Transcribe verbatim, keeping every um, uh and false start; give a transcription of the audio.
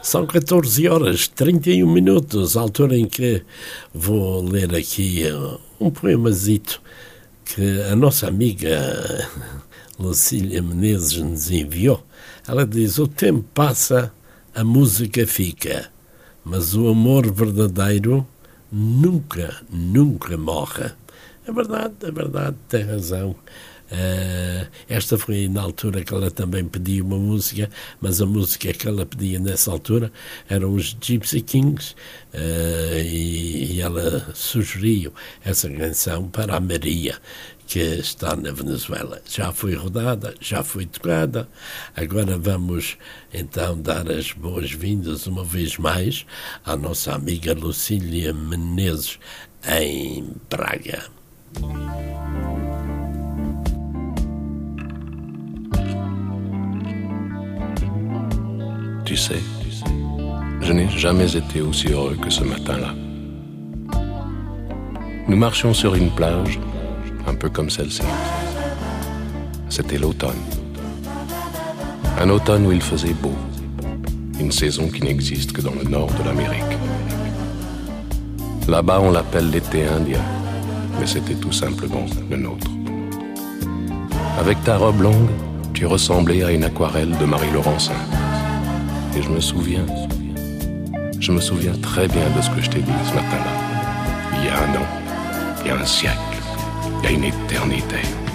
São catorze horas e trinta e um minutos, a altura em que vou ler aqui um poemazito que a nossa amiga Lucília Menezes nos enviou. Ela diz: o tempo passa, a música fica, mas o amor verdadeiro nunca, nunca morre. É verdade, é verdade, tem razão. Uh, esta foi na altura que ela também pedia uma música, mas a música que ela pedia nessa altura eram os Gypsy Kings, uh, e, e ela sugeriu essa canção para a Maria, que está na Venezuela. Já foi rodada, já foi tocada. Agora vamos então dar as boas-vindas uma vez mais à nossa amiga Lucília Menezes em Braga. Tu sais, je n'ai jamais été aussi heureux que ce matin-là. Nous marchions sur une plage, un peu comme celle-ci. C'était l'automne. Un automne où il faisait beau. Une saison qui n'existe que dans le nord de l'Amérique. Là-bas, on l'appelle l'été indien, mais c'était tout simplement le nôtre. Avec ta robe longue, tu ressemblais à une aquarelle de Marie Laurencin. Et je me souviens, je me souviens très bien de ce que je t'ai dit ce matin-là. Il y a un an, il y a un siècle, il y a une éternité.